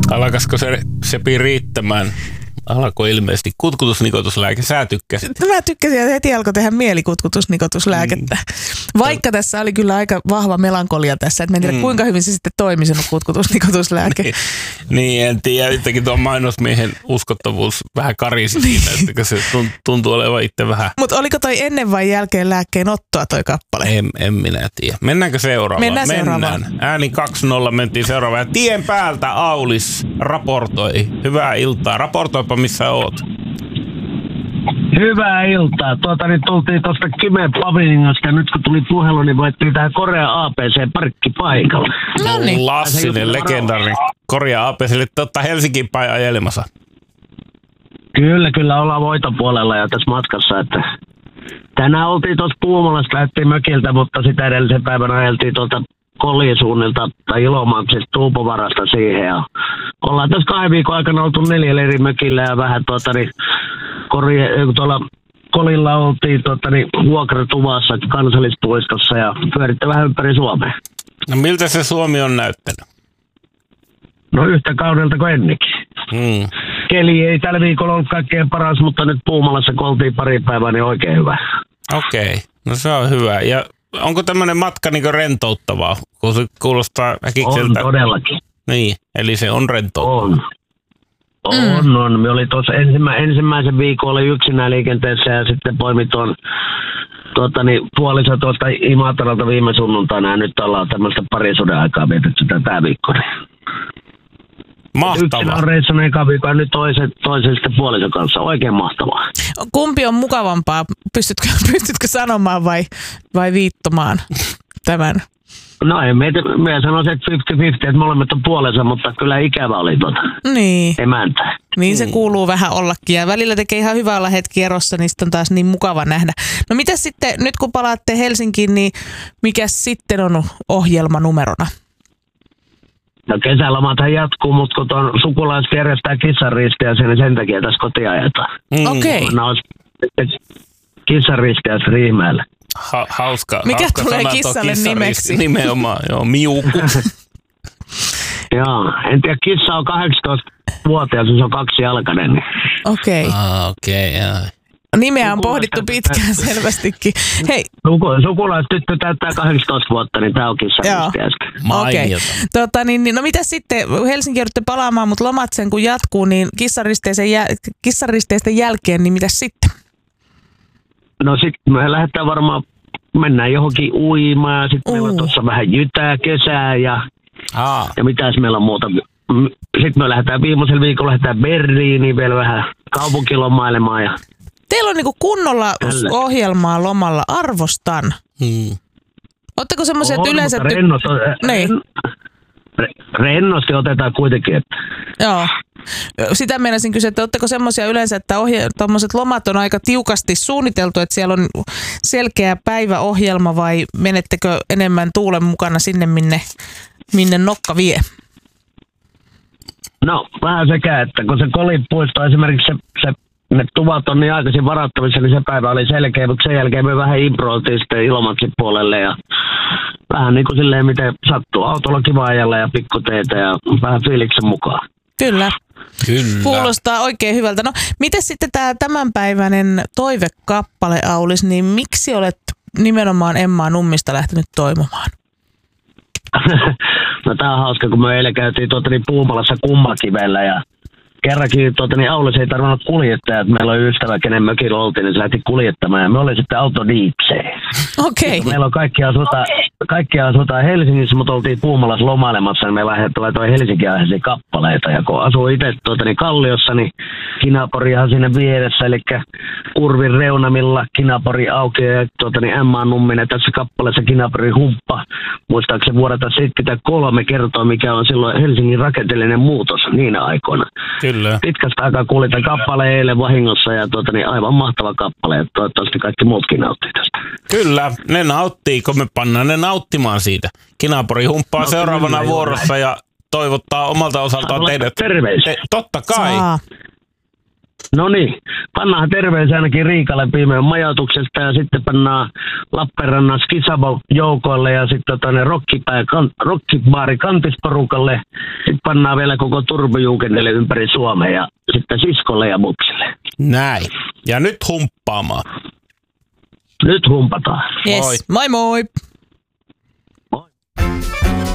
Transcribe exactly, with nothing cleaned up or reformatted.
Alkaisiko se sepi riittämään? Alkoi ilmeisesti kutkutusnikotuslääke. Sä tykkäsit. Mä tykkäsin, että heti alkoi tehdä mielikutkutusnikotuslääkettä. Mm. Vaikka tässä oli kyllä aika vahva melankolia tässä, että mä en tiedä mm. kuinka hyvin se sitten toimi sen kutkutusnikotuslääke. niin, niin, en tiedä. Yhtäkin tuon mainosmiehen uskottavuus vähän karisi siitä, että se tuntuu olevan itse vähän. Mutta oliko toi ennen vai jälkeen lääkkeen ottoa toi kappale? En, en minä tiedä. Mennäänkö seuraavaan? Mennään seuraavaan. Mennään. Ääni kaksi nolla mentiin seuraavaan. Ja tien päältä Aulis raportoi. Hyvää iltaa. Raportoipa missä oot. Hyvää iltaa. Tuota niin tultiin tuosta Kymen paviljonista ja nyt kun tuli puhelu, niin voittiin tähän Korea A B C-parkkipaikalle. No niin. Klassinen, legendaarinen Korea A B C. Eli te ottaa Helsinkiin päin ajelemassa. Kyllä, kyllä ollaan voitopuolella ja tässä matkassa. Että tänään oltiin tuossa Puumalasta, lähdettiin mökiltä, mutta sitä edellisen päivän ajeltiin tuolta Kolisuunnilta tai Ilomantsista Tuupovarasta siihen. Ja ollaan tässä kahden viikon aikana oltu neljällä eri mökillä ja vähän tuota niin, korje, tuolla Kolilla oltiin tuota niin, vuokratuvassa kansallispuistossa ja pyöritte vähän ympäri Suomea. No miltä se Suomi on näyttänyt? No yhtä kaudelta kuin ennenkin. Hmm. Keli ei tällä viikolla ollut kaikkein paras, mutta nyt Puumalassa kun oltiin pari päivää, niin oikein hyvä. Okei, okay. No se on hyvä. Ja onko tämmöinen matka niin rentouttavaa, kun se kuulostaa äkikseltä? On todellakin. Niin, eli se on rentouttavaa. On. On, mm. on. Me oli tuossa ensimmä, ensimmäisen viikon oli yksinään liikenteessä ja sitten poimi tuon tuota, niin, puoliso tuolta Imatralta viime sunnuntaina ja nyt ollaan tämmöistä parisuuden aikaa vietetty tämä viikko. Mahtavaa. Yksinä on reissannut eka viikon ja nyt toisen, toisen sitten puolison kanssa. Oikein mahtavaa. Kumpi on mukavampaa? Pystytkö, pystytkö sanomaan vai, vai viittomaan tämän? No ei, me, me sanoisin, että viisikymmentä viisikymmentä, että molemmat on puolensa, mutta kyllä ikävä oli tuota niin. emäntä. Niin se kuuluu vähän ollakin ja välillä tekee ihan hyvä olla hetki erossa, niin sitten on taas niin mukava nähdä. No mitä sitten, nyt kun palaatte Helsinkiin, niin mikä sitten on ohjelmanumerona? No kesälomathan jatkuu, mutta kun tuon sukulaiset järjestää kissanristiäisiä, niin sen takia tässä kotiin ajetaan. Mm. Okei. Okay. Kissanristiäis Riihimäellä. Ha- hauska. Mikä hauska tulee kissalle nimeksi? Nimenomaan, joo, Miuku. Joo, en tiedä, kissa on kahdeksantoistavuotias, se on kaksijalkainen. Niin. Okei. Okay. Ah, okei, okay, joo. Nimeä on pohdittu pitkään selvästikin. Hei. Suku, sukulaistyttö täyttää kahdeksantoista vuotta, niin tämä on kissanristiäistä. Okei. Okay. Tota, niin, niin, no mitä sitten, Helsinki joudutte palaamaan, mutta lomat sen kun jatkuu, niin kissanristeisten jälkeen, niin mitä sitten? No sitten me lähdetään varmaan, mennään johonkin uimaan, sitten uh. meillä on tuossa vähän jytää kesää ja, ah. ja mitäs meillä on muuta. Sitten me lähdetään viimeisellä viikolla, lähdetään Berliiniin vielä vähän kaupunkilomailemaan. Ja teillä on niinku kunnolla Tällä. ohjelmaa lomalla, arvostan. Hmm. Ootteko semmoisia, että yleensä... Ty- rennosti, niin. ren, rennosti otetaan kuitenkin. Että. Joo. Sitä meinasin kysyä, että ootteko semmoisia yleensä, että ohje- tommoset lomat on aika tiukasti suunniteltu, että siellä on selkeä päiväohjelma vai menettekö enemmän tuulen mukana sinne, minne, minne nokka vie? No, vähän sekä, että kun se Kolipuisto esimerkiksi se, se ne tuvat on niin aikaisin varattavissa, niin se päivä oli selkeä, mutta sen jälkeen me vähän improiltiin sitten Ilomantsin puolelle ja vähän niin kuin silleen, miten sattuu autolla kiva ajalla ja pikkuteitä ja vähän fiiliksen mukaan. Kyllä. Kyllä. Kuulostaa oikein hyvältä. No, miten sitten tämä tämänpäiväinen toivekappale, Aulis, niin miksi olet nimenomaan Emmaa Nummista lähtenyt toivomaan? No tää on hauska, kun me eilen käytiin tuota, niin Puumalassa Kummakivellä ja kerrankin tuota, niin Aulis ei tarvinnut kuljettaa, että meillä oli ystävä, kenen mökillä oltiin, niin se lähti kuljettamaan ja me oli sitten autodiipseen. Okei. Okay. Meillä on kaikki asutaan, kaikki asutaan Helsingissä, mutta oltiin Puumalassa lomailemassa, niin me lähdettiin toi Helsinki-aiheisia kappaleita. Ja kun asuu itse tuota, niin Kalliossa, niin Kinaporihan sinne vieressä, eli Kurvin reunamilla Kinapori auki ja tuota, niin Emma Numminen tässä kappaleessa Kinaporin humppa. Muistaakseni vuodelta seitsemänkymmentäkolme kertoo, mikä on silloin Helsingin rakenteellinen muutos niinä aikoina. Kyllä. Pitkästä aikaa kuulin tämän kappaleen eilen vahingossa ja tuota, niin aivan mahtava kappale, että toivottavasti kaikki muutkin nauttii tästä. Kyllä, ne nauttii, kun me pannaan ne nauttimaan siitä. Kinapori humppaa no, seuraavana kyllä, vuorossa ja toivottaa omalta osaltaan teidät. Terveisiä. Te, totta kai. Saa. No niin, pannaan terveisiä ainakin Riikalle Pimeän majoituksesta ja sitten pannaan Lappeenrannan Skisabo-joukoille ja sitten tuonne Rockibaari Kantisporukalle. Sitten pannaan vielä koko Turbojuukenille ympäri Suomea ja sitten siskolle ja mupsille. Näin. Ja nyt humppaamaan. Nyt humpataan. Yes. Moi moi!